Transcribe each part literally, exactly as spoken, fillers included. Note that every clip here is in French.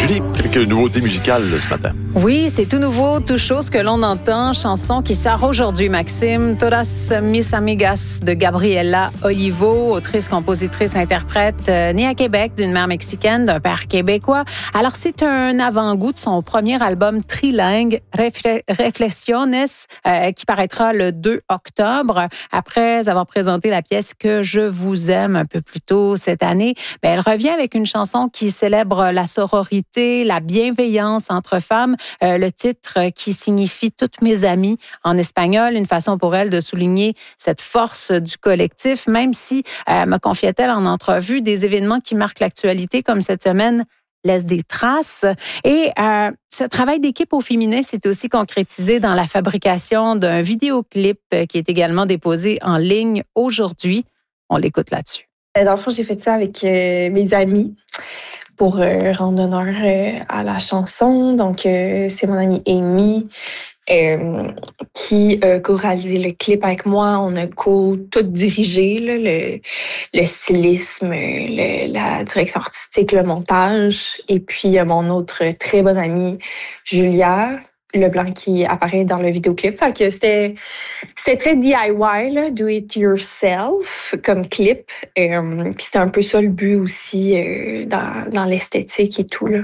Julie, quelques nouveautés musicales ce matin. Oui, c'est tout nouveau, tout chaud ce que l'on entend. Chanson qui sort aujourd'hui, Maxime. Todas mis amigas de Gabriela Olivo, autrice, compositrice, interprète, euh, née à Québec, d'une mère mexicaine, d'un père québécois. Alors, c'est un avant-goût de son premier album trilingue, Refle- Reflexiones, euh, qui paraîtra le deux octobre. Après avoir présenté la pièce Que je vous aime un peu plus tôt cette année, ben, elle revient avec une chanson qui célèbre la sororité, la bienveillance entre femmes. Euh, le titre qui signifie « Toutes mes amies » en espagnol, une façon pour elle de souligner cette force du collectif, même si, euh, me confiait-elle en entrevue, des événements qui marquent l'actualité comme cette semaine laissent des traces. Et euh, ce travail d'équipe au féminin s'est aussi concrétisé dans la fabrication d'un vidéoclip qui est également déposé en ligne aujourd'hui. On l'écoute là-dessus. Dans le fond, j'ai fait ça avec euh, mes amis pour euh, rendre honneur euh, à la chanson. Donc, euh, c'est mon amie Amy euh, qui a co-réalisé le clip avec moi. On a co-tout dirigé, là, le, le stylisme, le, la direction artistique, le montage. Et puis, il y a mon autre très bonne amie, Julia Leblanc, qui apparaît dans le vidéoclip. Fait que c'était, c'était très D I Y, là, do it yourself, comme clip. Euh, puis c'était un peu ça le but aussi euh, dans, dans l'esthétique et tout, là.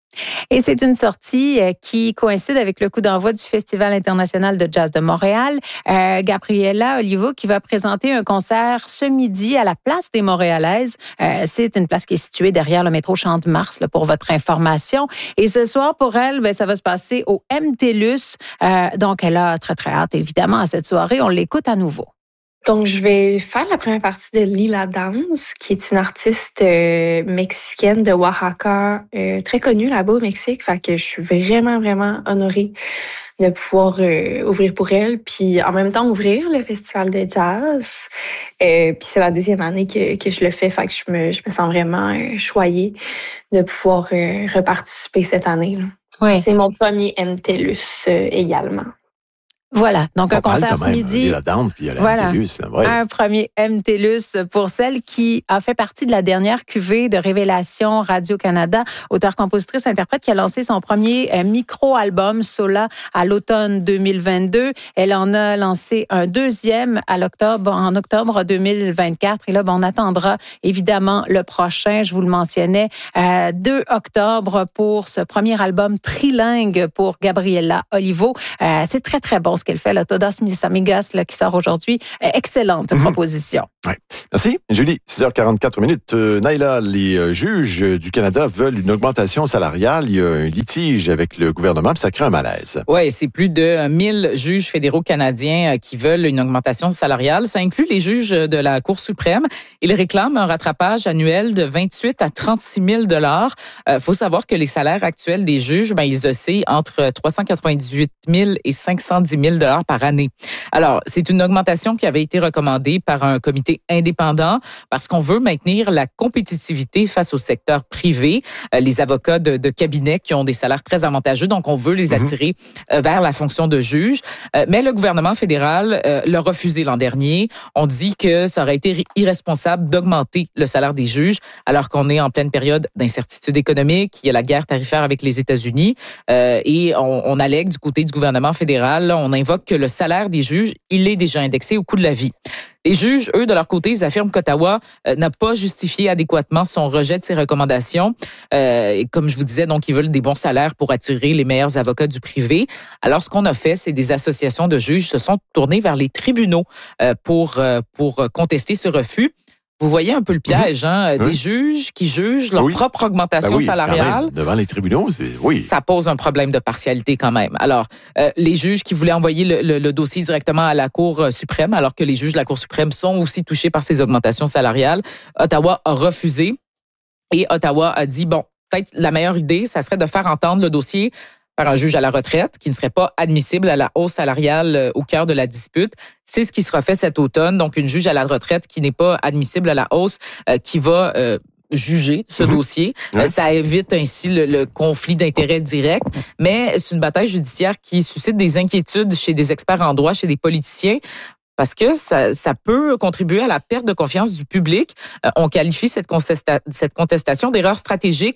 Et c'est une sortie qui coïncide avec le coup d'envoi du Festival international de jazz de Montréal. Euh, Gabriela Olivo qui va présenter un concert ce midi à la Place des Montréalaises. Euh, c'est une place qui est située derrière le métro Champ-de-Mars, là, pour votre information. Et ce soir, pour elle, ben, ça va se passer au M T L U S. Euh, donc, elle a très, très hâte, évidemment, à cette soirée. On l'écoute à nouveau. Donc, je vais faire la première partie de Lila Dance, qui est une artiste euh, mexicaine de Oaxaca, euh, très connue là-bas au Mexique. Fait que je suis vraiment, vraiment honorée de pouvoir euh, ouvrir pour elle, puis en même temps ouvrir le festival de jazz. Euh, puis c'est la deuxième année que, que je le fais, fait que je me, je me sens vraiment euh, choyée de pouvoir euh, reparticiper cette année, là. Oui. C'est mon premier M T L U S euh, également. Voilà, donc Pas un concert mal, ce midi. La danse, puis il y a la Voilà. M T L U S, ouais. Un premier M T L U S pour celle qui a fait partie de la dernière cuvée de Révélation Radio-Canada, auteure-compositrice-interprète qui a lancé son premier micro-album Sola à l'automne deux mille vingt-deux. Elle en a lancé un deuxième à l'octobre, en octobre deux mille vingt-quatre. Et là, ben, on attendra évidemment le prochain, je vous le mentionnais, euh, deux octobre pour ce premier album trilingue pour Gabriela Olivo. Euh, c'est très, très bon ce qu'elle fait, la Todas mis amigas, là, qui sort aujourd'hui. Excellente mm-hmm. proposition. Ouais. Merci, Julie. six heures quarante-quatre minutes. Euh, Naïla, les euh, juges du Canada veulent une augmentation salariale. Il y a un litige avec le gouvernement, puis ça crée un malaise. Oui, c'est plus de mille juges fédéraux canadiens qui veulent une augmentation salariale. Ça inclut les juges de la Cour suprême. Ils réclament un rattrapage annuel de vingt-huit à trente-six mille dollars. Il faut savoir que les salaires actuels des juges, ben, ils oscillent entre trois cent quatre-vingt-dix-huit mille et cinq cent dix mille dollars par année. Alors, c'est une augmentation qui avait été recommandée par un comité indépendant parce qu'on veut maintenir la compétitivité face au secteur privé. Euh, les avocats de, de cabinet qui ont des salaires très avantageux, donc on veut les attirer mm-hmm. euh, vers la fonction de juge. Euh, mais le gouvernement fédéral euh, l'a refusé l'an dernier. On dit que ça aurait été irresponsable d'augmenter le salaire des juges alors qu'on est en pleine période d'incertitude économique. Il y a la guerre tarifaire avec les États-Unis euh, et on, on allègue du côté du gouvernement fédéral, là, on invoque que le salaire des juges, il est déjà indexé au coût de la vie. Les juges, eux, de leur côté, ils affirment qu'Ottawa euh, n'a pas justifié adéquatement son rejet de ses recommandations. Euh, et comme je vous disais, donc, ils veulent des bons salaires pour attirer les meilleurs avocats du privé. Alors, ce qu'on a fait, c'est des associations de juges se sont tournées vers les tribunaux euh, pour, euh, pour contester ce refus. Vous voyez un peu le piège, hein? Oui. Des juges qui jugent leur oui. propre augmentation ben oui, salariale. Même, devant les tribunaux, c'est oui. Ça pose un problème de partialité quand même. Alors, euh, les juges qui voulaient envoyer le, le, le dossier directement à la Cour suprême, alors que les juges de la Cour suprême sont aussi touchés par ces augmentations salariales, Ottawa a refusé. Et Ottawa a dit, bon, peut-être la meilleure idée, ça serait de faire entendre le dossier par un juge à la retraite qui ne serait pas admissible à la hausse salariale au cœur de la dispute. C'est ce qui sera fait cet automne. Donc, une juge à la retraite qui n'est pas admissible à la hausse, euh, qui va euh, juger ce mmh. dossier. Ouais. Euh, ça évite ainsi le, le conflit d'intérêts direct. Mais c'est une bataille judiciaire qui suscite des inquiétudes chez des experts en droit, chez des politiciens. Parce que ça, ça peut contribuer à la perte de confiance du public. Euh, on qualifie cette, contesta- cette contestation d'erreur stratégique.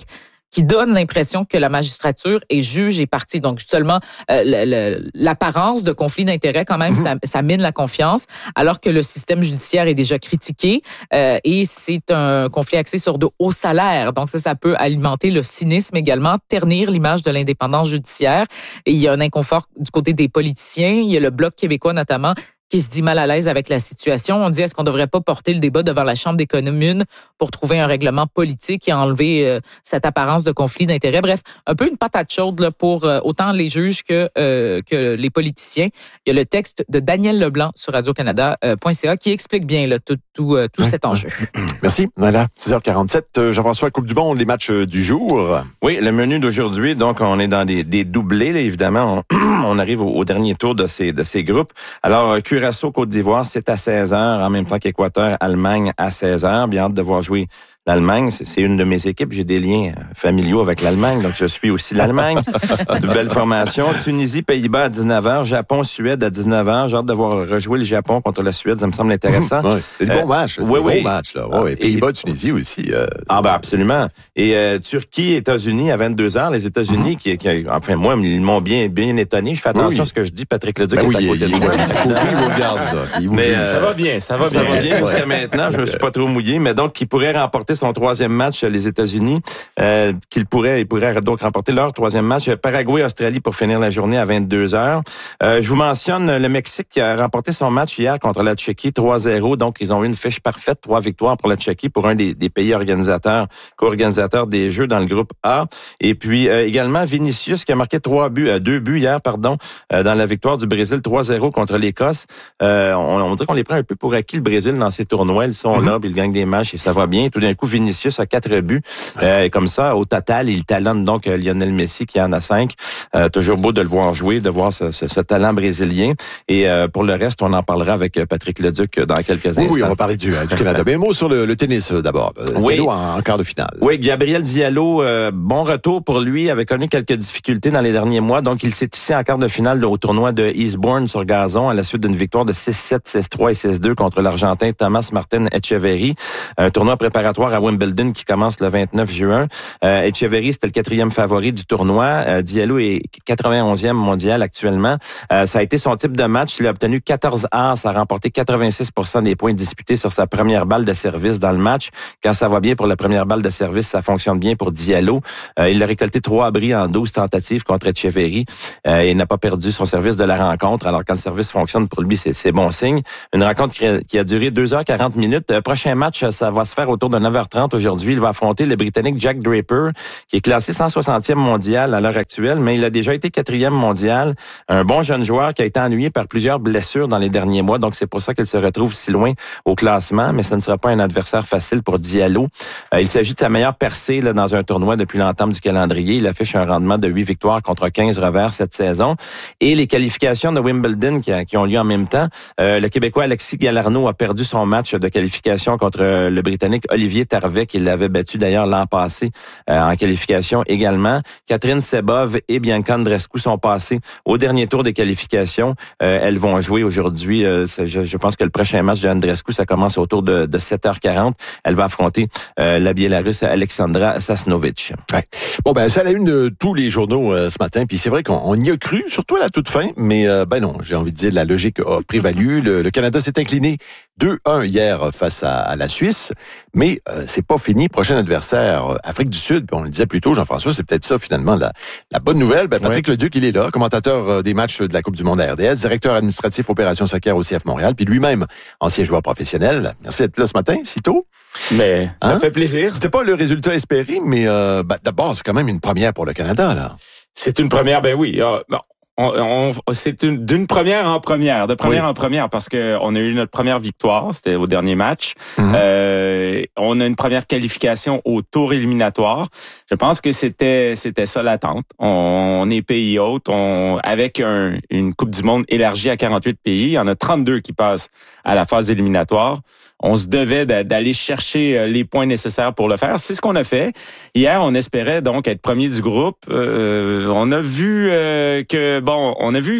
qui donne l'impression que la magistrature est juge et partie. Donc, seulement euh, le, le, l'apparence de conflit d'intérêts, quand même, mmh. ça, ça mine la confiance, alors que le système judiciaire est déjà critiqué euh, et c'est un conflit axé sur de hauts salaires. Donc, ça, ça peut alimenter le cynisme également, ternir l'image de l'indépendance judiciaire. Et il y a un inconfort du côté des politiciens. Il y a le Bloc québécois, notamment, qui se dit mal à l'aise avec la situation. On dit, est-ce qu'on ne devrait pas porter le débat devant la Chambre des communes pour trouver un règlement politique et enlever euh, cette apparence de conflit d'intérêts? Bref, un peu une patate chaude là, pour euh, autant les juges que, euh, que les politiciens. Il y a le texte de Daniel Leblanc sur radio canada point c a qui explique bien là, tout, tout, euh, tout ouais. cet enjeu. Merci. Voilà, six heures quarante-sept. Jean-François, Coupe du Monde, les matchs du jour. Oui, le menu d'aujourd'hui, donc on est dans des, des doublés, là, évidemment. On, on arrive au, au dernier tour de ces, de ces groupes. Alors, Curaçao, Côte d'Ivoire, c'est à seize heures, en même temps qu'Équateur, Allemagne à seize heures. Bien hâte de voir jouer l'Allemagne. C'est, c'est une de mes équipes. J'ai des liens familiaux avec l'Allemagne, donc je suis aussi l'Allemagne. De belles formations. Tunisie, Pays-Bas à dix-neuf heures. Japon, Suède à dix-neuf heures. J'ai hâte de voir rejouer le Japon contre la Suède. Ça me semble intéressant. Oui, c'est des euh, bons matchs. C'est oui, des oui. bons matchs, là. Oui, Pays-Bas, Tunisie aussi. Euh, ah, ben, absolument. Et euh, Turquie, États-Unis à vingt-deux heures. Les États-Unis, mm-hmm. qui, qui, enfin, moi, ils m'ont bien, bien étonné. Je fais attention oui. à ce que je dis. Patrick Leduc ben est oui, à côté de moi. Il est à côté, il vous regarde. Il vous mais, euh, ça va bien, ça va ça bien. Ça va bien jusqu'à maintenant. Je me suis pas trop mouillé, mais donc, qui pourrait remporter son troisième match, les États-Unis, euh, qu'ils pourraient, ils pourraient donc remporter leur troisième match. Paraguay, Australie pour finir la journée à vingt-deux heures. Euh, je vous mentionne le Mexique qui a remporté son match hier contre la Tchéquie trois zéro. Donc, ils ont eu une fiche parfaite, trois victoires pour la Tchéquie, pour un des, des pays organisateurs, co-organisateurs des Jeux dans le groupe A. Et puis, euh, également, Vinicius qui a marqué trois buts, euh, deux buts hier, pardon, euh, dans la victoire du Brésil trois zéro contre l'Écosse. Euh, on, on dirait qu'on les prend un peu pour acquis, le Brésil, dans ces tournois. Ils sont mm-hmm. là, puis ils gagnent des matchs et ça va bien. Tout d'un coup, Vinicius a quatre buts. Euh, comme ça, au total, il talonne donc euh, Lionel Messi qui en a cinq. Euh, toujours beau de le voir jouer, de voir ce, ce, ce talent brésilien. Et euh, pour le reste, on en parlera avec Patrick Leduc dans quelques oui, instants. Oui, on va parler du, du Canada. Mais un mot sur le, le tennis d'abord. Oui. Diallo en, en quart de finale. Oui, Gabriel Diallo, euh, bon retour pour lui, avait connu quelques difficultés dans les derniers mois. Donc, il s'est hissé en quart de finale au tournoi de Eastbourne sur gazon à la suite d'une victoire de six sept, six trois et six deux contre l'Argentin Thomas Martin Etcheverry. Un tournoi préparatoire à Wimbledon qui commence le vingt-neuf juin. Euh, Etcheverry, c'était le quatrième favori du tournoi. Euh, Diallo est quatre-vingt-onzième mondial actuellement. Euh, ça a été son type de match. Il a obtenu quatorze aces, a remporté quatre-vingt-six pour cent des points disputés sur sa première balle de service dans le match. Quand ça va bien pour la première balle de service, ça fonctionne bien pour Diallo. Euh, il a récolté trois abris en douze tentatives contre Etcheverry. Euh, il n'a pas perdu son service de la rencontre. Alors, quand le service fonctionne pour lui, c'est, c'est bon signe. Une rencontre qui a, qui a duré deux heures quarante minutes. Le prochain match, ça va se faire autour de neuf heures trente aujourd'hui. Il va affronter le Britannique Jack Draper, qui est classé cent soixantième mondial à l'heure actuelle, mais il a déjà été quatrième mondial. Un bon jeune joueur qui a été ennuyé par plusieurs blessures dans les derniers mois, donc c'est pour ça qu'il se retrouve si loin au classement, mais ce ne sera pas un adversaire facile pour Diallo. Euh, il s'agit de sa meilleure percée là, dans un tournoi depuis l'entame du calendrier. Il affiche un rendement de huit victoires contre quinze revers cette saison. Et les qualifications de Wimbledon qui, a, qui ont lieu en même temps, euh, le Québécois Alexis Galarneau a perdu son match de qualification contre euh, le Britannique Olivier Tarvet, qui l'avait battu d'ailleurs l'an passé euh, en qualification également. Catherine Sebov et Bianca Andreescu sont passées au dernier tour des qualifications. Euh, elles vont jouer aujourd'hui. Euh, je, je pense que le prochain match de Andreescu, ça commence autour de, de sept heures quarante. Elle va affronter euh, la Biélorusse Alexandra Sasnovic. Ouais. Bon, ben, c'est à la une de tous les journaux euh, ce matin. Puis c'est vrai qu'on on y a cru, surtout à la toute fin. Mais euh, ben non, j'ai envie de dire, la logique a prévalu. Le, le Canada s'est incliné deux un hier face à, à la Suisse. Mais euh, c'est pas fini. Prochain adversaire, euh, Afrique du Sud. On le disait plus tôt, Jean-François, c'est peut-être ça finalement la, la bonne nouvelle. Ben, Patrick ouais. Leduc, il est là, commentateur euh, des matchs de la Coupe du Monde à R D S, directeur administratif opération soccer au C F Montréal, puis lui-même, ancien joueur professionnel. Merci d'être là ce matin, si tôt. Mais ça hein? fait plaisir. C'était pas le résultat espéré, mais euh, ben, d'abord, c'est quand même une première pour le Canada, là. C'est une première, ben oui. Euh, bon. On, on, c'est une, d'une première en première, de première oui. en première, parce que on a eu notre première victoire, c'était au dernier match. Mm-hmm. Euh, on a une première qualification au tour éliminatoire. Je pense que c'était c'était ça l'attente. On, on est pays hôte, on avec un, une Coupe du Monde élargie à quarante-huit pays. Il y en a trente-deux qui passent à la phase éliminatoire. On se devait d'aller chercher les points nécessaires pour le faire. C'est ce qu'on a fait. Hier, on espérait donc être premier du groupe. Euh, on a vu euh, que bon, on a vu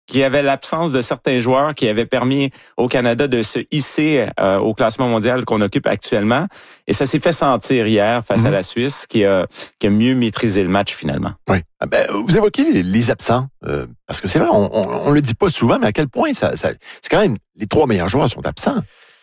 qu'il y avait l'absence de certains joueurs qui avaient permis au Canada de se hisser euh, au classement mondial qu'on occupe actuellement. Et ça s'est fait sentir hier face mm-hmm. à la Suisse, qui a, qui a mieux maîtrisé le match finalement. Oui. Ben, vous évoquez les, les absents, euh, parce que c'est vrai, on, on, on le dit pas souvent, mais à quel point ça, ça c'est quand même les trois meilleurs joueurs sont absents.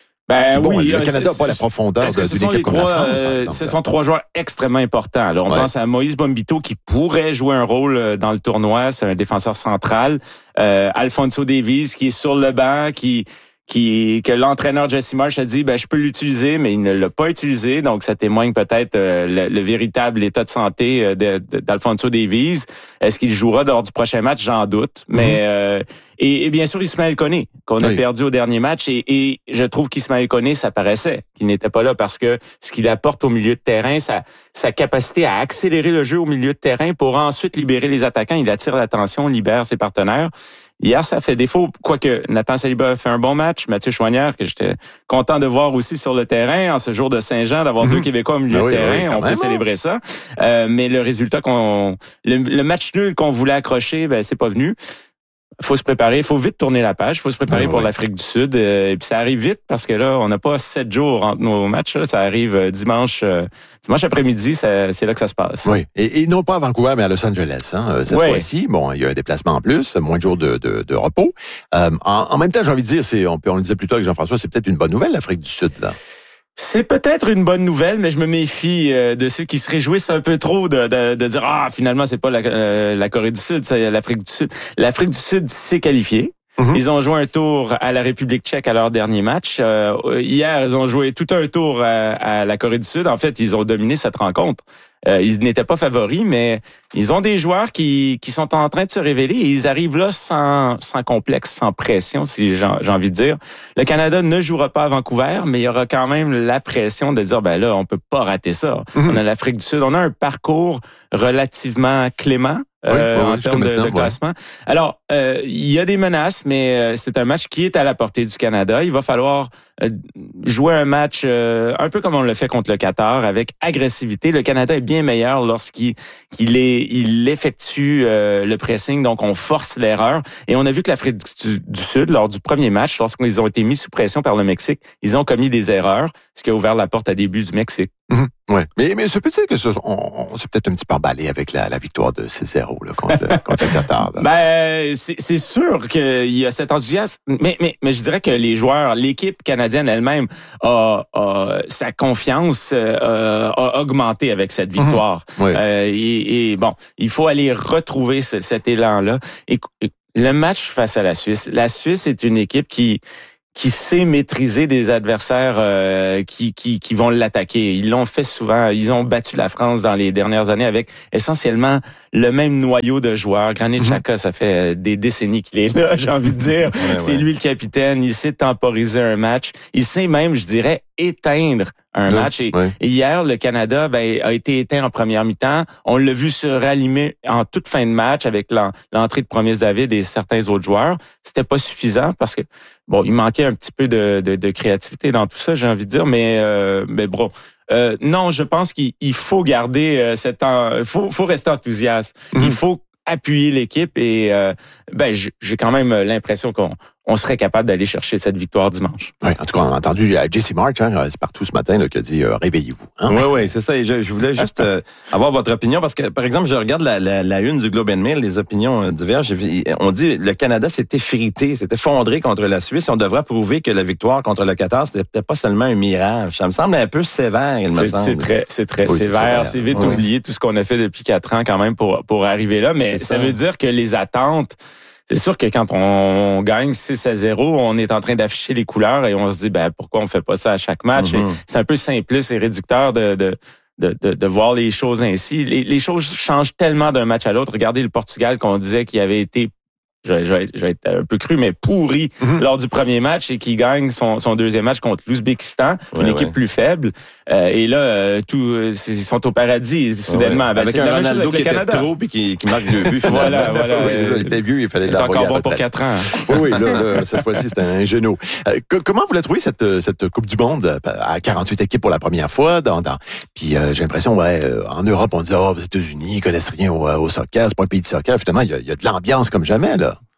Ben bon, oui, le Canada n'a pas la profondeur de, d'une équipe comme la France, euh, ce sont trois joueurs extrêmement importants. Alors, on ouais. pense à Moïse Bombito qui pourrait jouer un rôle dans le tournoi. C'est un défenseur central. Euh, Alphonso Davies qui est sur le banc, qui qui que l'entraîneur Jesse Marsh a dit ben je peux l'utiliser, mais il ne l'a pas utilisé. Donc, ça témoigne peut-être euh, le, le véritable état de santé euh, de, de, d'Alphonso Davies. Est-ce qu'il jouera lors du prochain match? J'en doute. Mm-hmm. Mais euh, et, et bien sûr, Ismaël Koné, qu'on a oui. perdu au dernier match. Et, et je trouve qu'Ismaël Koné, ça paraissait qu'il n'était pas là parce que ce qu'il apporte au milieu de terrain, sa, sa capacité à accélérer le jeu au milieu de terrain pour ensuite libérer les attaquants. Il attire l'attention, libère ses partenaires. Hier, ça fait défaut. Quoique Nathan Saliba a fait un bon match. Mathieu Choignard, que j'étais content de voir aussi sur le terrain en ce jour de Saint-Jean, d'avoir mmh. deux Québécois au milieu ben de oui, terrain. Oui, on peut célébrer ça. Euh, mais le résultat qu'on, le, le match nul qu'on voulait accrocher, ben c'est pas venu. Faut se préparer, il faut vite tourner la page, il faut se préparer ah, pour oui. l'Afrique du Sud. Euh, et puis ça arrive vite parce que là, on n'a pas sept jours entre nos matchs. Là, ça arrive euh, dimanche, euh, dimanche après-midi, ça, c'est là que ça se passe. Oui, et, et non pas à Vancouver, mais à Los Angeles. Hein, cette oui. fois-ci, bon, il y a un déplacement en plus, moins de jours de, de, de repos. Euh, en, en même temps, j'ai envie de dire, c'est, on, on le disait plus tôt avec Jean-François, c'est peut-être une bonne nouvelle l'Afrique du Sud là. C'est peut-être une bonne nouvelle, mais je me méfie euh, de ceux qui se réjouissent un peu trop de, de, de dire ah finalement c'est pas la, euh, la Corée du Sud, c'est l'Afrique du Sud. L'Afrique du Sud s'est qualifiée. Mm-hmm. Ils ont joué un tour à la République tchèque à leur dernier match. Euh, hier, ils ont joué tout un tour à, à la Corée du Sud. En fait, ils ont dominé cette rencontre. Euh, ils n'étaient pas favoris, mais ils ont des joueurs qui qui sont en train de se révéler et ils arrivent là sans sans complexe, sans pression, si j'ai, j'ai envie de dire. Le Canada ne jouera pas à Vancouver, mais il y aura quand même la pression de dire ben là, on peut pas rater ça. Mm-hmm. On a l'Afrique du Sud, on a un parcours relativement clément. Oui, euh, oui, en termes de, de classement. Ouais. Alors, euh, il y a des menaces, mais euh, c'est un match qui est à la portée du Canada. Il va falloir euh, jouer un match euh, un peu comme on le fait contre le Qatar, avec agressivité. Le Canada est bien meilleur lorsqu'il il est, il effectue euh, le pressing, donc on force l'erreur. Et on a vu que l'Afrique du, du Sud, lors du premier match, lorsqu'ils ont été mis sous pression par le Mexique, ils ont commis des erreurs, ce qui a ouvert la porte à des buts du Mexique. Mmh, ouais. Mais, mais se peut-il que ce, on, on s'est peut-être un petit peu emballé avec la, la victoire de six zéro là, contre, le, contre le Qatar. Là. Ben, c'est, c'est sûr qu'il y a cet enthousiasme, mais, mais, mais je dirais que les joueurs, l'équipe canadienne elle-même a, a sa confiance euh, a augmenté avec cette victoire. Mmh, ouais. euh, et, et bon, il faut aller retrouver ce, cet élan-là. Et, et le match face à la Suisse, la Suisse est une équipe qui qui sait maîtriser des adversaires euh, qui, qui qui vont l'attaquer. Ils l'ont fait souvent. Ils ont battu la France dans les dernières années avec essentiellement le même noyau de joueurs. Granit Xhaka, mm-hmm. ça fait des décennies qu'il est là, j'ai envie de dire. ouais, c'est ouais. lui le capitaine. Il sait temporiser un match. Il sait même, je dirais, éteindre un ouais, match. Et, ouais. et hier, le Canada ben, a été éteint en première mi-temps. On l'a vu se rallumer en toute fin de match avec l'entrée de Promise David et certains autres joueurs. C'était pas suffisant parce que bon, il manquait un petit peu de, de, de créativité dans tout ça, j'ai envie de dire, mais euh, mais bon. Euh, non, je pense qu'il il faut garder euh, cette, il faut, faut rester enthousiaste. Mm-hmm. Il faut appuyer l'équipe et euh, ben j'ai quand même l'impression qu'on on serait capable d'aller chercher cette victoire dimanche. Oui, en tout cas, on a entendu Jesse Marsh, hein, c'est partout ce matin, là, qui a dit euh, réveillez-vous. Hein? Oui, oui, c'est ça. Et je, je voulais juste euh, avoir votre opinion parce que, par exemple, je regarde la, la, la une du Globe and Mail, les opinions euh, diverges. On dit le Canada s'est effrité, s'est effondré contre la Suisse. On devrait prouver que la victoire contre le Qatar, c'était peut-être pas seulement un mirage. Ça me semble un peu sévère, il me c'est, semble. C'est très, c'est très oui, sévère. C'est, sévère. C'est vite oui. oublié tout ce qu'on a fait depuis quatre ans quand même pour pour arriver là. Mais ça. ça veut dire que les attentes. C'est sûr que quand on gagne six à zéro, on est en train d'afficher les couleurs et on se dit ben pourquoi on fait pas ça à chaque match. Mm-hmm. C'est un peu simpliste et réducteur de, de de de de voir les choses ainsi. Les, les choses changent tellement d'un match à l'autre. Regardez le Portugal qu'on disait qu'il avait été Je vais, je, vais, je vais être un peu cru, mais pourri mm-hmm. lors du premier match et qui gagne son, son deuxième match contre l'Ouzbékistan, une ouais, équipe ouais. plus faible. Euh, et là, euh, tout, euh, ils sont au paradis, soudainement. Ouais. Ben, avec c'est un Ronaldo qui était trop puis qui, qui marque deux buts. voilà, voilà. Oui, il était vieux, il fallait l'envoyer. Il est encore bon pour quatre ans. Oui, oui, là, là, cette fois-ci, c'était un genou. Euh, comment vous la trouvez, cette, cette Coupe du Monde, à quarante-huit équipes pour la première fois? Dans, dans... Puis euh, j'ai l'impression, ouais, en Europe, on dit, oh, aux États-Unis, ils connaissent rien au, au soccer, c'est pas un pays de soccer. Finalement, il y a, il y a de l'ambiance comme jamais, là.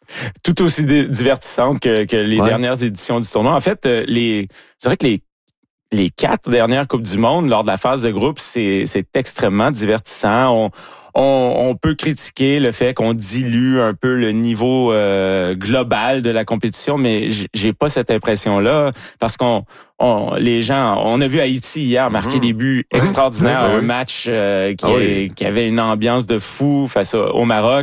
tout aussi divertissante que, que les ouais. dernières éditions du tournoi. En fait, les, je dirais que les Les quatre dernières Coupes du Monde, lors de la phase de groupe, c'est, c'est extrêmement divertissant. On, on, on peut critiquer le fait qu'on dilue un peu le niveau euh, global de la compétition, mais j'ai pas cette impression-là parce qu'on, on, les gens, on a vu Haïti hier marquer mmh. des buts extraordinaires, mmh. un match euh, qui, ah oui. qui avait une ambiance de fou face au, au Maroc.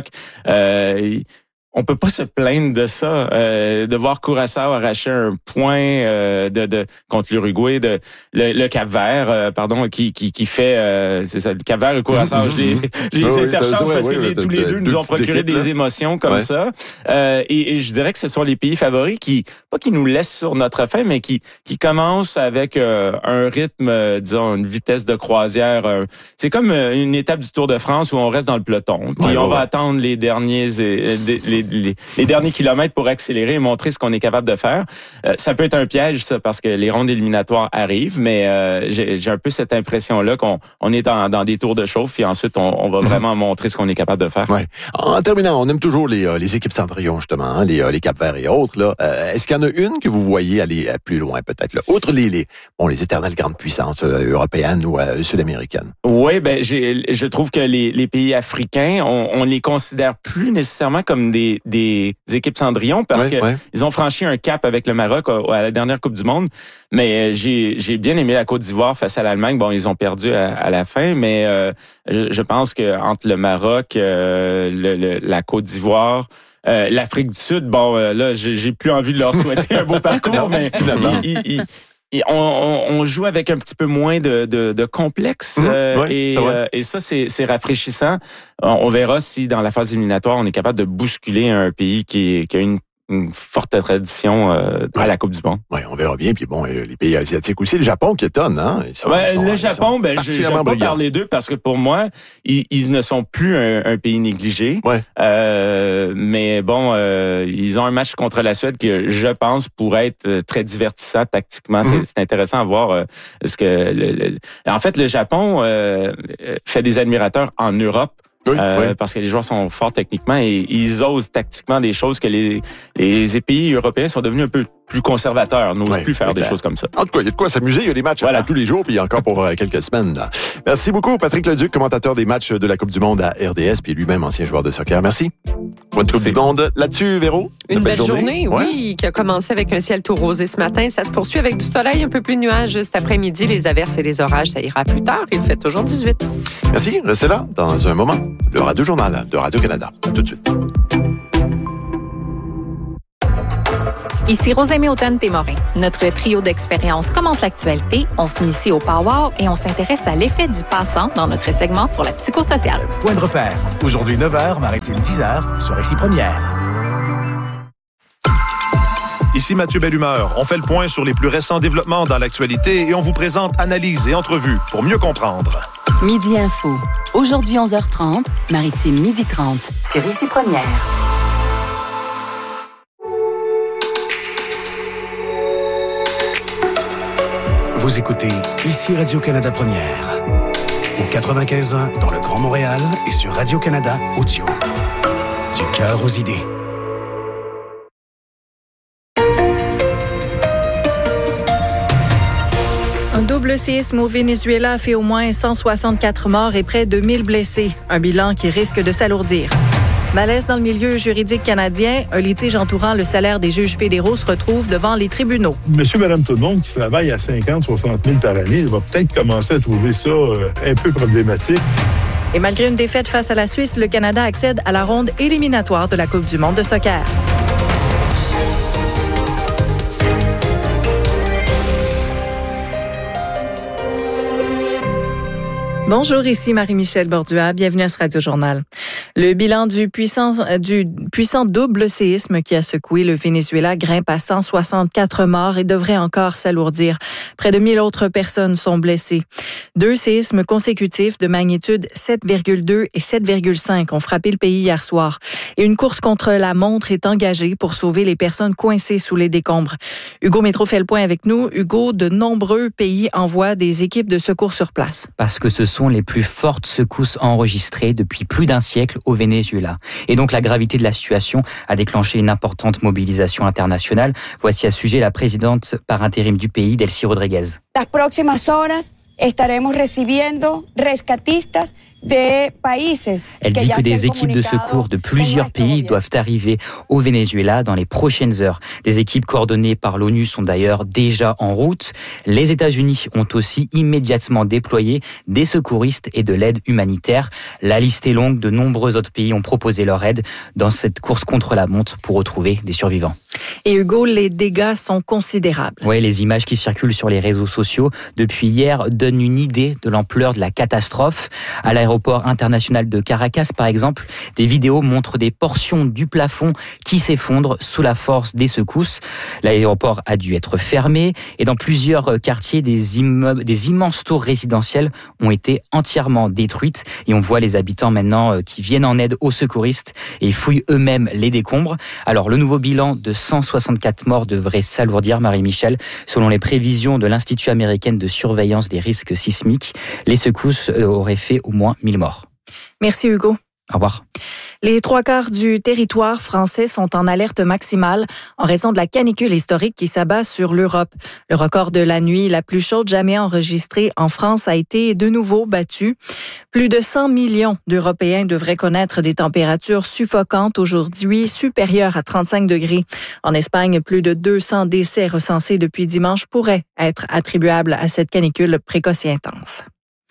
Euh, On peut pas se plaindre de ça, euh, de voir Curaçao arracher un point euh, de, de contre l'Uruguay, de le, le Cap-Vert, euh, pardon, qui qui qui fait, euh, c'est ça, le Cap-Vert et Curaçao, mm-hmm. je les, je les oui, interchange oui, parce oui, que oui, les, tous les deux nous ont procuré des là. émotions comme ouais. ça. Euh, et, et je dirais que ce sont les pays favoris qui, pas qui nous laissent sur notre faim, mais qui qui commencent avec euh, un rythme, euh, disons, une vitesse de croisière. Euh, c'est comme une étape du Tour de France où on reste dans le peloton, puis ouais, on ouais, va ouais. attendre les derniers les, les Les, les derniers kilomètres pour accélérer et montrer ce qu'on est capable de faire. Euh, ça peut être un piège, ça, parce que les rondes éliminatoires arrivent, mais euh, j'ai, j'ai un peu cette impression-là qu'on on est dans, dans des tours de chauffe, puis ensuite, on, on va vraiment montrer ce qu'on est capable de faire. Ouais. En terminant, on aime toujours les, euh, les équipes Cendrillon, justement, hein, les, euh, les Cap-Vert et autres. Là. Euh, est-ce qu'il y en a une que vous voyez aller plus loin, peut-être? Là? Outre les, les, bon, les éternelles grandes puissances euh, européennes ou euh, sud-américaines. Oui, ben, j'ai, je trouve que les, les pays africains, on, on les considère plus nécessairement comme des, des équipes Cendrillon parce ouais, que ouais. ils ont franchi un cap avec le Maroc à, à la dernière Coupe du Monde. Mais j'ai, j'ai bien aimé la Côte d'Ivoire face à l'Allemagne. Bon, ils ont perdu à, à la fin, mais euh, je, je pense que entre le Maroc, euh, le, le, la Côte d'Ivoire, euh, l'Afrique du Sud, bon, euh, là, j'ai, j'ai plus envie de leur souhaiter un beau parcours, mais finalement. Ils, ils, Et on, on, on joue avec un petit peu moins de, de, de complexe mmh, euh, ouais, et, euh, et ça, c'est, c'est rafraîchissant. On, on verra si dans la phase éliminatoire, on est capable de bousculer un pays qui, qui a une, une forte tradition euh, à ouais. la Coupe du Monde. Oui, on verra bien. Puis bon, euh, les pays asiatiques aussi. Le Japon qui étonne, hein? Ils sont, ouais, ils sont, le Japon, ben, je n'aime pas parler d'eux parce que pour moi, ils, ils ne sont plus un, un pays négligé. Ouais. Euh, mais bon, euh, ils ont un match contre la Suède qui, je pense, pourrait être très divertissant tactiquement. Mm-hmm. C'est, c'est intéressant à voir euh, ce que. Le, le, en fait, le Japon euh, fait des admirateurs en Europe. Oui, euh, oui. Parce que les joueurs sont forts techniquement et ils osent tactiquement des choses que les, les pays européens sont devenus un peu plus conservateurs, n'osent oui, plus faire des choses comme ça. En tout cas, il y a de quoi s'amuser. Il y a des matchs voilà. à tous les jours, puis encore pour euh, quelques semaines. Là. Merci beaucoup, Patrick Leduc, commentateur des matchs de la Coupe du Monde à R D S, puis lui-même ancien joueur de soccer. Merci. Bonne Coupe du Monde. Là-dessus, Véro? Une belle, belle journée, journée ouais. oui, qui a commencé avec un ciel tout rosé ce matin. Ça se poursuit avec du soleil, un peu plus de nuages cet après-midi. Les averses et les orages, ça ira plus tard. Il fait toujours dix-huit. Merci. Restez là dans un moment. Le Radio Journal de Radio-Canada. À tout de suite. Ici Rosemée Automne-Témorin. Notre trio d'expériences commente l'actualité. On s'initie au Power et on s'intéresse à l'effet du passant dans notre segment sur la psychosociale. Point de repère. Aujourd'hui neuf heures, Maritime dix heures, sur Récit Première. Ici Mathieu Bellumeur. On fait le point sur les plus récents développements dans l'actualité et on vous présente analyses et entrevues pour mieux comprendre. Midi Info. Aujourd'hui onze heures trente, Maritime midi trente, sur Récit Première. Vous écoutez ici Radio-Canada Première. Au quatre-vingt-quinze ans dans le Grand Montréal et sur Radio-Canada Audio. Du cœur aux idées. Un double séisme au Venezuela a fait au moins cent soixante-quatre morts et près de mille blessés. Un bilan qui risque de s'alourdir. Malaise dans le milieu juridique canadien, un litige entourant le salaire des juges fédéraux se retrouve devant les tribunaux. Monsieur, madame, tout le monde qui travaille à cinquante, soixante mille par année, il va peut-être commencer à trouver ça euh, un peu problématique. Et malgré une défaite face à la Suisse, le Canada accède à la ronde éliminatoire de la Coupe du monde de soccer. Bonjour, ici Marie-Michel Bordua. Bienvenue à ce Radio-Journal. Le bilan du puissant, du puissant double séisme qui a secoué le Venezuela grimpe à cent soixante-quatre morts et devrait encore s'alourdir. Près de mille autres personnes sont blessées. Deux séismes consécutifs de magnitude sept virgule deux et sept virgule cinq ont frappé le pays hier soir. Et une course contre la montre est engagée pour sauver les personnes coincées sous les décombres. Hugo Métro fait le point avec nous. Hugo, de nombreux pays envoient des équipes de secours sur place. Parce que ce sont sont les plus fortes secousses enregistrées depuis plus d'un siècle au Venezuela. Et donc la gravité de la situation a déclenché une importante mobilisation internationale. Voici à ce sujet la présidente par intérim du pays, Delcy Rodriguez. Las próximas horas estaremos recibiendo rescatistas de países. Elle dit que des équipes de secours de plusieurs pays doivent arriver au Venezuela dans les prochaines heures. Des équipes coordonnées par l'ONU sont d'ailleurs déjà en route. Les États-Unis ont aussi immédiatement déployé des secouristes et de l'aide humanitaire. La liste est longue, de nombreux autres pays ont proposé leur aide dans cette course contre la montre pour retrouver des survivants. Et Hugo, les dégâts sont considérables. Oui, les images qui circulent sur les réseaux sociaux depuis hier donnent une idée de l'ampleur de la catastrophe. À l'aéroport international de Caracas, par exemple, des vidéos montrent des portions du plafond qui s'effondrent sous la force des secousses. L'aéroport a dû être fermé et dans plusieurs quartiers, des immeubles, des immenses tours résidentielles ont été entièrement détruites et on voit les habitants maintenant qui viennent en aide aux secouristes et fouillent eux-mêmes les décombres. Alors, le nouveau bilan de cent soixante-quatre morts devrait s'alourdir, Marie-Michel. Selon les prévisions de l'Institut américain de surveillance des risques sismiques, les secousses auraient fait au moins mille morts. Merci Hugo. Au revoir. Les trois quarts du territoire français sont en alerte maximale en raison de la canicule historique qui s'abat sur l'Europe. Le record de la nuit la plus chaude jamais enregistrée en France a été de nouveau battu. Plus de cent millions d'Européens devraient connaître des températures suffocantes aujourd'hui, supérieures à trente-cinq degrés. En Espagne, plus de deux cents décès recensés depuis dimanche pourraient être attribuables à cette canicule précoce et intense.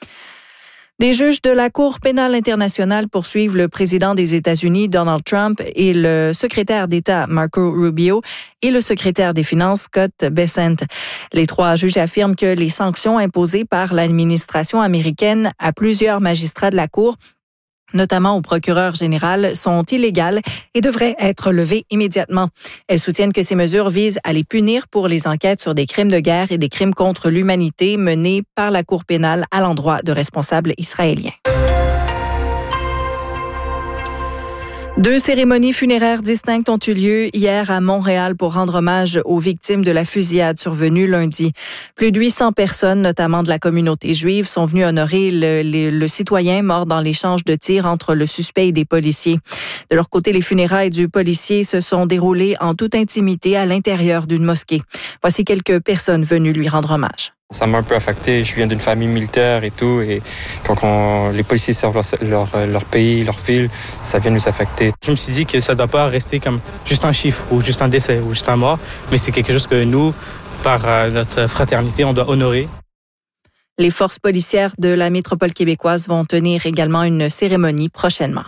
Des juges de la Cour pénale internationale poursuivent le président des États-Unis, Donald Trump, et le secrétaire d'État, Marco Rubio, et le secrétaire des Finances, Scott Bessent. Les trois juges affirment que les sanctions imposées par l'administration américaine à plusieurs magistrats de la Cour, notamment au procureur général, sont illégales et devraient être levées immédiatement. Elles soutiennent que ces mesures visent à les punir pour les enquêtes sur des crimes de guerre et des crimes contre l'humanité menés par la Cour pénale à l'endroit de responsables israéliens. Deux cérémonies funéraires distinctes ont eu lieu hier à Montréal pour rendre hommage aux victimes de la fusillade survenue lundi. Plus de huit cents personnes, notamment de la communauté juive, sont venues honorer le, le, le citoyen mort dans l'échange de tirs entre le suspect et des policiers. De leur côté, les funérailles du policier se sont déroulées en toute intimité à l'intérieur d'une mosquée. Voici quelques personnes venues lui rendre hommage. Ça m'a un peu affecté. Je viens d'une famille militaire et tout. Et quand on, les policiers servent leur, leur, leur pays, leur ville, ça vient nous affecter. Je me suis dit que ça ne doit pas rester comme juste un chiffre ou juste un décès ou juste un mort. Mais c'est quelque chose que nous, par notre fraternité, on doit honorer. Les forces policières de la métropole québécoise vont tenir également une cérémonie prochainement.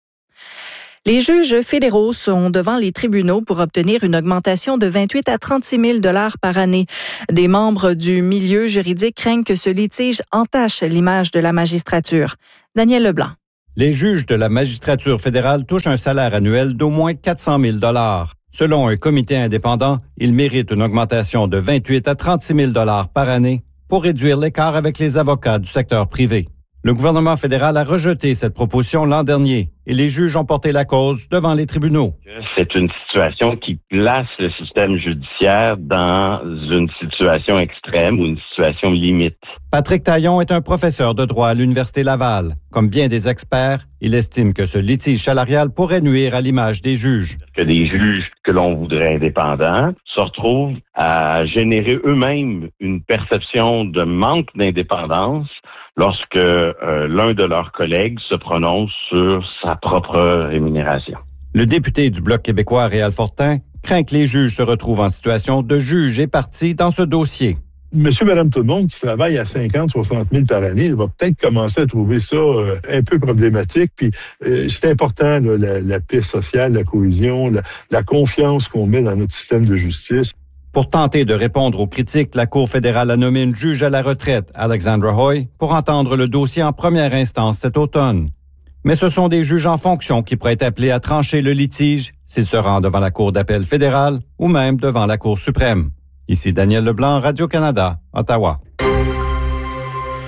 Les juges fédéraux sont devant les tribunaux pour obtenir une augmentation de vingt-huit à trente-six mille dollars par année. Des membres du milieu juridique craignent que ce litige entache l'image de la magistrature. Daniel Leblanc. Les juges de la magistrature fédérale touchent un salaire annuel d'au moins quatre cent mille dollars. Selon un comité indépendant, ils méritent une augmentation de vingt-huit à trente-six mille dollars par année pour réduire l'écart avec les avocats du secteur privé. Le gouvernement fédéral a rejeté cette proposition l'an dernier et les juges ont porté la cause devant les tribunaux. C'est une situation qui place le système judiciaire dans une situation extrême ou une situation limite. Patrick Taillon est un professeur de droit à l'Université Laval. Comme bien des experts, il estime que ce litige salarial pourrait nuire à l'image des juges. Que des juges que l'on voudrait indépendants se retrouvent à générer eux-mêmes une perception de manque d'indépendance lorsque euh, l'un de leurs collègues se prononce sur sa propre rémunération. Le député du Bloc québécois, Réal Fortin, craint que les juges se retrouvent en situation de juge et partie dans ce dossier. Monsieur, madame, tout le monde qui travaille à cinquante, soixante mille par année, il va peut-être commencer à trouver ça euh, un peu problématique. Puis euh, c'est important, là, la, la paix sociale, la cohésion, la, la confiance qu'on met dans notre système de justice. Pour tenter de répondre aux critiques, la Cour fédérale a nommé une juge à la retraite, Alexandra Hoy, pour entendre le dossier en première instance cet automne. Mais ce sont des juges en fonction qui pourraient être appelés à trancher le litige s'ils se rendent devant la Cour d'appel fédérale ou même devant la Cour suprême. Ici Daniel Leblanc, Radio-Canada, Ottawa.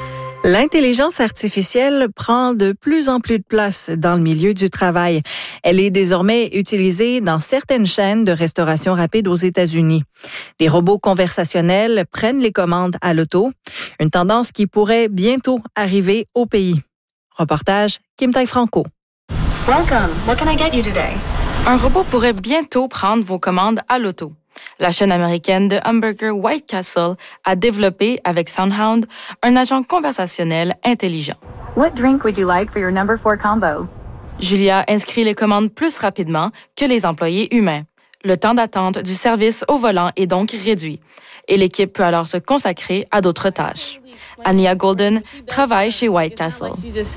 L'intelligence artificielle prend de plus en plus de place dans le milieu du travail. Elle est désormais utilisée dans certaines chaînes de restauration rapide aux États-Unis. Des robots conversationnels prennent les commandes à l'auto, une tendance qui pourrait bientôt arriver au pays. Reportage Kim Tai-Franco. Welcome. What can I get you today? Un robot pourrait bientôt prendre vos commandes à l'auto. La chaîne américaine de hamburger White Castle a développé, avec SoundHound, un agent conversationnel intelligent. What drink would you like for your number four combo? Julia inscrit les commandes plus rapidement que les employés humains. Le temps d'attente du service au volant est donc réduit et l'équipe peut alors se consacrer à d'autres tâches. Ania Golden travaille chez White Castle.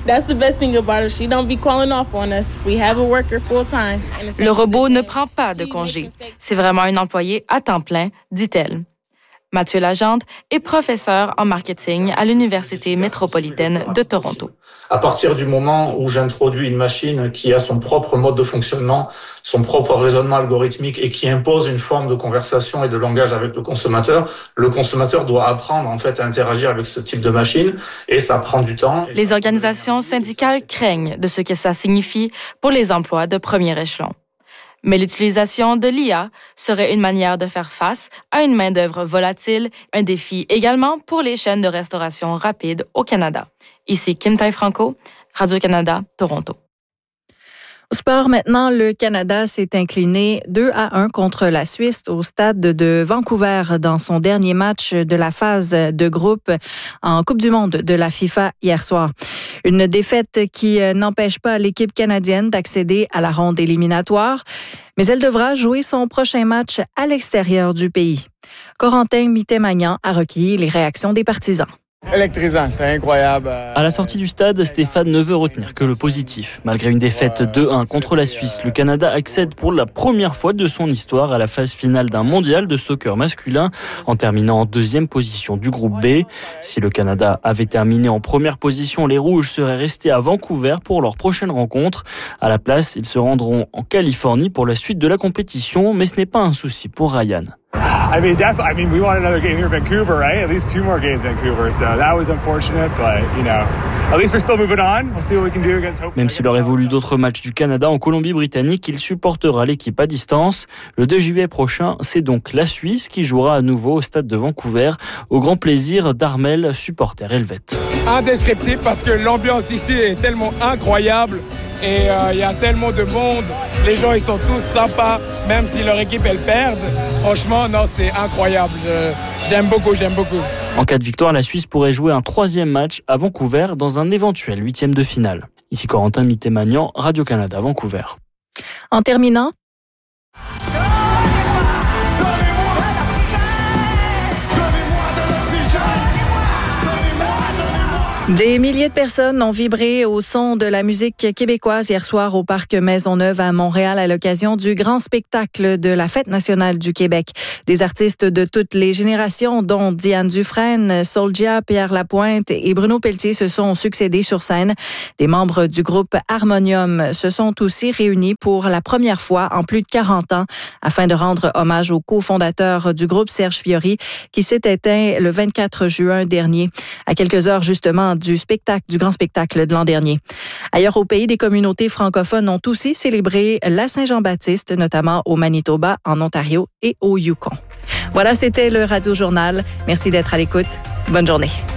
Le robot ne prend pas de congé. C'est vraiment un employé à temps plein, dit-elle. Mathieu Lagente est professeur en marketing à l'Université métropolitaine de Toronto. À partir du moment où j'introduis une machine qui a son propre mode de fonctionnement, son propre raisonnement algorithmique et qui impose une forme de conversation et de langage avec le consommateur, le consommateur doit apprendre en fait à interagir avec ce type de machine et ça prend du temps. Les organisations syndicales craignent de ce que ça signifie pour les emplois de premier échelon. Mais l'utilisation de l'I A serait une manière de faire face à une main-d'œuvre volatile, un défi également pour les chaînes de restauration rapide au Canada. Ici Kim Tai-Franco, Radio-Canada, Toronto. Au sport, maintenant, le Canada s'est incliné deux à un contre la Suisse au stade de Vancouver dans son dernier match de la phase de groupe en Coupe du monde de la FIFA hier soir. Une défaite qui n'empêche pas l'équipe canadienne d'accéder à la ronde éliminatoire, mais elle devra jouer son prochain match à l'extérieur du pays. Corentin Mitté-Magnan a recueilli les réactions des partisans. Électrisant, c'est incroyable. À la sortie du stade, Stéphane ne veut retenir que le positif. Malgré une défaite deux un contre la Suisse, le Canada accède pour la première fois de son histoire à la phase finale d'un mondial de soccer masculin en terminant en deuxième position du groupe B. Si le Canada avait terminé en première position, les Rouges seraient restés à Vancouver pour leur prochaine rencontre. À la place, ils se rendront en Californie pour la suite de la compétition, mais ce n'est pas un souci pour Ryan. I mean, def- I mean, we want another game here in Vancouver, right? At least two more games in Vancouver. So that was unfortunate, but you know, at least we're still moving on. We'll see what we can do against Hope. Même s'il aurait voulu d'autres matchs du Canada en Colombie-Britannique, il supportera l'équipe à distance. Le deux juillet prochain, c'est donc la Suisse qui jouera à nouveau au stade de Vancouver, au grand plaisir d'Armel, supporter helvète. Indescriptible parce que l'ambiance ici est tellement incroyable. Et il euh, y a tellement de monde, les gens ils sont tous sympas, même si leur équipe elle perd. Franchement, non, c'est incroyable. Je, j'aime beaucoup, j'aime beaucoup. En cas de victoire, la Suisse pourrait jouer un troisième match à Vancouver dans un éventuel huitième de finale. Ici Corentin Mitté-Magnan, Radio-Canada, Vancouver. En terminant, des milliers de personnes ont vibré au son de la musique québécoise hier soir au Parc Maisonneuve à Montréal à l'occasion du grand spectacle de la Fête nationale du Québec. Des artistes de toutes les générations, dont Diane Dufresne, Soulja, Pierre Lapointe et Bruno Pelletier se sont succédés sur scène. Des membres du groupe Harmonium se sont aussi réunis pour la première fois en plus de quarante ans afin de rendre hommage au cofondateur du groupe, Serge Fiori, qui s'est éteint le vingt-quatre juin dernier, à quelques heures justement du spectacle, du grand spectacle de l'an dernier. Ailleurs au pays, des communautés francophones ont aussi célébré la Saint-Jean-Baptiste, notamment au Manitoba, en Ontario et au Yukon. Voilà, c'était le Radio Journal. Merci d'être à l'écoute. Bonne journée.